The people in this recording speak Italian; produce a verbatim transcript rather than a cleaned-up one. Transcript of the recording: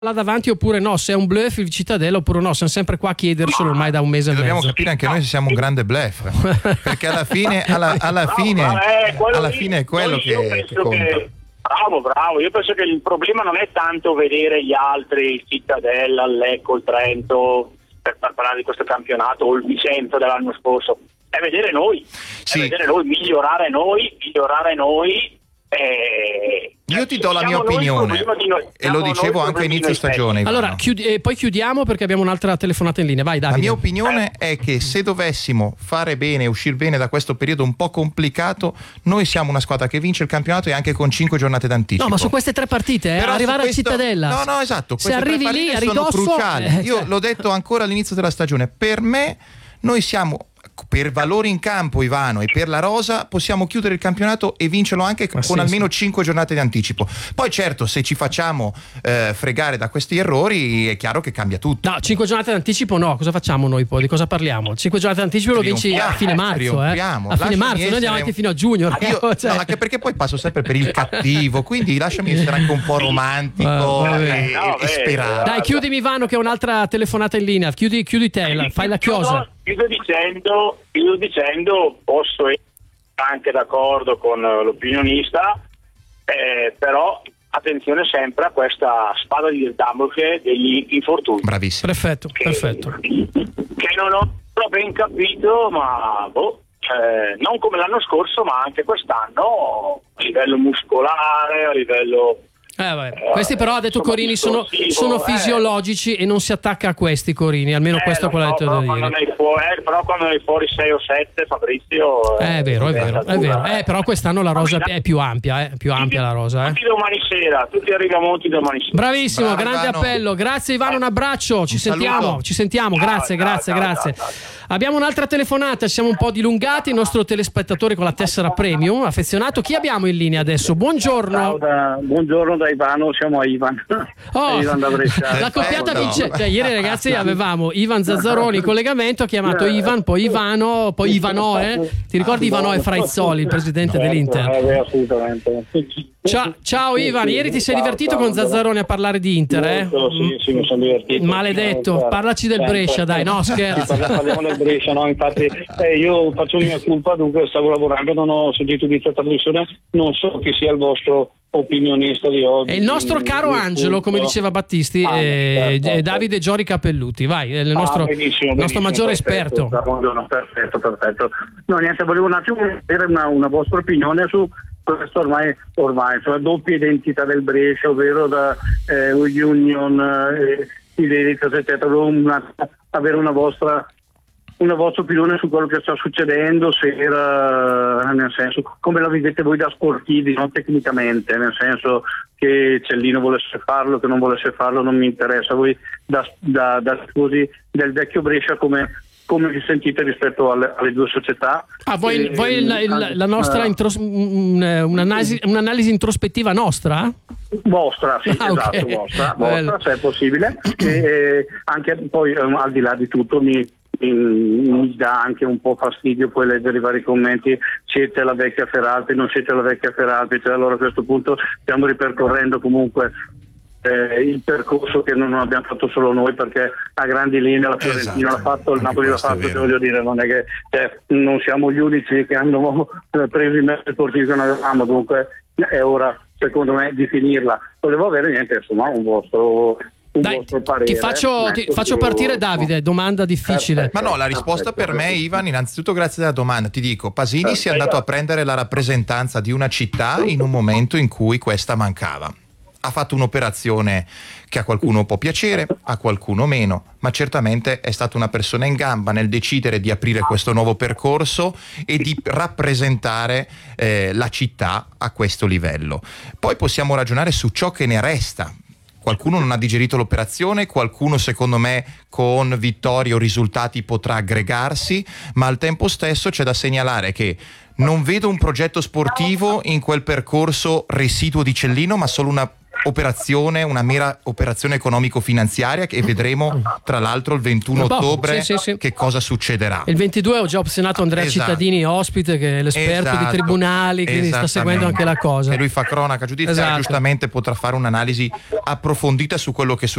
là davanti oppure no, se è un bluff il Cittadella oppure no, siamo sempre qua a chiederselo ormai da un mese e mezzo. Dobbiamo capire anche noi se siamo un grande bluff, perché alla fine alla, alla fine no, eh, alla lì, fine è quello che, che conta. Che, bravo bravo io penso che il problema non è tanto vedere gli altri, il Cittadella, il Lecco, il Trento, per parlare di questo campionato, o il Vicenza dell'anno scorso, è vedere noi, sì. è vedere noi, migliorare noi, migliorare noi. Eh, Io ti do la mia opinione noi, e lo dicevo anche a inizio stagione. Ivano. Allora chiudi, e poi chiudiamo perché abbiamo un'altra telefonata in linea. Vai Davide. La mia opinione eh. è che se dovessimo fare bene, uscire bene da questo periodo un po' complicato, noi siamo una squadra che vince il campionato e anche con cinque giornate d'anticipo. No, ma su queste tre partite, eh, arrivare questo, a Cittadella. No, no, esatto. Se arrivi lì a ridosso, sono cruciali. Eh, Io cioè. l'ho detto ancora all'inizio della stagione. Per me, noi siamo. Per valori in campo, Ivano, e per la rosa possiamo chiudere il campionato e vincerlo anche ma con sì, almeno sì. cinque giornate di anticipo. Poi certo, se ci facciamo eh, fregare da questi errori è chiaro che cambia tutto. No, cinque giornate d'anticipo no, cosa facciamo noi poi? Di cosa parliamo? cinque giornate d'anticipo lo vinci a fine marzo, eh? A fine marzo, noi andiamo anche fino a giugno. Io, cioè. no, anche perché poi passo sempre per il cattivo, quindi lasciami essere anche un po' romantico uh, e, no, e sperare. Dai, chiudimi Ivano che ho un'altra telefonata in linea, chiudi, chiudi te, la, fai la chiosa. Chiudo dicendo, chiudo dicendo, posso essere anche d'accordo con l'opinionista, eh, però attenzione sempre a questa spada di Damocle degli infortuni. Bravissimo. Perfetto, che, perfetto. Che non ho ben capito, ma boh, eh, non come l'anno scorso, ma anche quest'anno a livello muscolare, a livello... Eh, vabbè. Questi però, ha detto Corini, sono, sono fisiologici e non si attacca a questi Corini, almeno eh, questo è quello che ho detto da dire. Fuori, eh, però quando hai fuori sei o sette, Fabrizio... Eh, è vero, è vero, è vero. Eh, però quest'anno la rosa è più ampia, è più ampia la rosa. Eh. Tutti domani sera, tutti a Rigamonti domani sera. Bravissimo, Bravo, grande Ivano. appello. Grazie Ivano, un abbraccio, ci Un sentiamo, saluto. ci sentiamo, grazie, Ciao, grazie, ciao, grazie. ciao, ciao, ciao. Abbiamo un'altra telefonata, siamo un po' dilungati, il nostro telespettatore con la tessera premium, affezionato. Chi abbiamo in linea adesso? Buongiorno. Ciao da, buongiorno da Ivano, siamo a Ivan. Oh, Ivan da Brescia. la coppiata Perfetto. vince. Cioè, ieri ragazzi avevamo Ivan Zazzaroni in collegamento, ha chiamato Ivan, poi Ivano, poi Ivano, eh? Ti ricordi Ivano e Fraizzoli, il presidente dell'Inter? Eh, assolutamente. Ciao, ciao Ivan, ieri ti sei divertito con Zazzaroni a parlare di Inter, eh? Molto, sì, sì, mi sono divertito. Maledetto, parlaci del Brescia, dai, no scherzo. Sì, parliamo del Brescia, no? Infatti eh, io faccio mia colpa, dunque stavo lavorando, non ho sentito di questa trasmissione, non so chi sia il vostro opinionista di oggi. E il nostro caro Angelo, come diceva Battisti, Ah, eh, certo. Davide Giori Capelluti, vai, è il nostro, Ah, benissimo, nostro benissimo, maggiore perfetto, esperto. Buongiorno, perfetto, perfetto. No, niente, volevo un attimo avere una, una vostra opinione su questo ormai, ormai sulla doppia identità del Brescia, ovvero da eh, Union, eh, Identitas, eccetera. Volevo una, avere una vostra una vostra opinione su quello che sta succedendo, se era, nel senso, come la vivete voi da sportivi, non tecnicamente, nel senso che Cellino volesse farlo, che non volesse farlo, non mi interessa. Voi da, da, da tifosi del vecchio Brescia come, come vi sentite rispetto alle, alle due società? Ah, voi, E, voi il, il, la nostra eh, intros- un- un'analisi, un'analisi introspettiva nostra? Vostra, sì, Ah, esatto, ok. vostra, Bello. vostra, se è possibile. E, e anche poi, um, al di là di tutto, mi, mi, mi dà anche un po' fastidio poi leggere i vari commenti, siete la vecchia Feralpi, non siete la vecchia Feralpi, cioè allora a questo punto stiamo ripercorrendo comunque eh, il percorso che non abbiamo fatto solo noi, perché a grandi linee la Fiorentina Esatto, l'ha fatto, il anche Napoli l'ha questo è fatto, vero. voglio dire, non è che cioè, non siamo gli unici che hanno eh, preso i mezzi sportivi che non avevamo, dunque è ora secondo me di finirla. Volevo avere niente, insomma, un vostro un Dai, vostro parere. ti faccio, ti Ecco, faccio su- partire Davide, domanda difficile. Perfetto. Ma no, la risposta per me, Ivan, innanzitutto grazie della domanda. Ti dico, Pasini si è andato a prendere la rappresentanza di una città in un momento in cui questa mancava. Ha fatto un'operazione che a qualcuno può piacere, a qualcuno meno, ma certamente è stata una persona in gamba nel decidere di aprire questo nuovo percorso e di rappresentare eh, la città a questo livello. Poi possiamo ragionare su ciò che ne resta. Qualcuno non ha digerito l'operazione, qualcuno secondo me con vittorie o risultati potrà aggregarsi, ma al tempo stesso c'è da segnalare che non vedo un progetto sportivo in quel percorso residuo di Cellino, ma solo una operazione, una mera operazione economico-finanziaria, che vedremo tra l'altro il ventuno ottobre sì, sì, sì. che cosa succederà. Il ventidue ho già opzionato Andrea Esatto. Cittadini ospite, che è l'esperto Esatto. di tribunali, quindi sta seguendo anche la cosa. E lui fa cronaca giudiziaria, Esatto. giustamente potrà fare un'analisi approfondita su quello che succede.